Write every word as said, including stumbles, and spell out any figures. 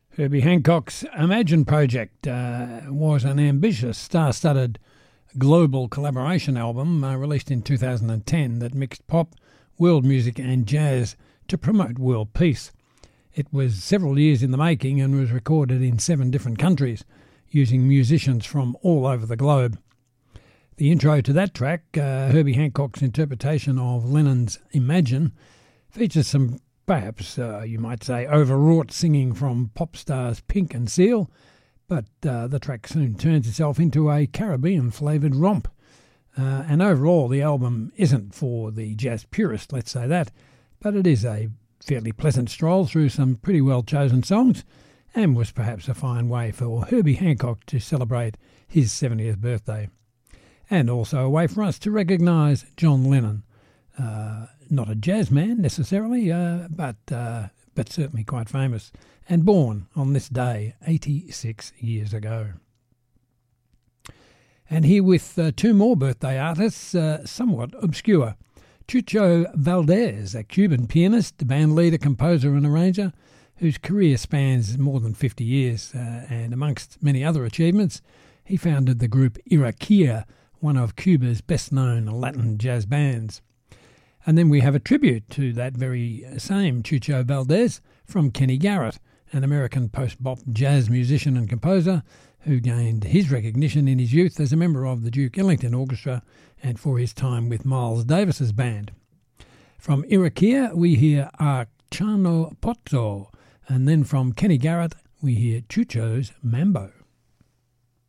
Herbie Hancock's Imagine project uh, was an ambitious, star-studded global collaboration album uh, released in two thousand ten that mixed pop, world music and jazz to promote world peace. It was several years in the making and was recorded in seven different countries using musicians from all over the globe. The intro to that track, uh, Herbie Hancock's interpretation of Lennon's Imagine, features some perhaps, uh, you might say, overwrought singing from pop stars Pink and Seal, but uh, the track soon turns itself into a Caribbean-flavoured romp. Uh, and overall, the album isn't for the jazz purist, let's say that, but it is a fairly pleasant stroll through some pretty well-chosen songs, and was perhaps a fine way for Herbie Hancock to celebrate his seventieth birthday. And also a way for us to recognise John Lennon. Uh, not a jazz man necessarily, uh, but uh, but certainly quite famous, and born on this day eighty-six years ago. And here with uh, two more birthday artists, uh, somewhat obscure. Chucho Valdés, a Cuban pianist, band leader, composer and arranger, whose career spans more than fifty years, uh, and amongst many other achievements, he founded the group Iraquía, one of Cuba's best-known Latin jazz bands. And then we have a tribute to that very same Chucho Valdés from Kenny Garrett, an American post-bop jazz musician and composer who gained his recognition in his youth as a member of the Duke Ellington Orchestra and for his time with Miles Davis's band. From Iraquía we hear Archano Pozzo, and then from Kenny Garrett we hear Chucho's Mambo.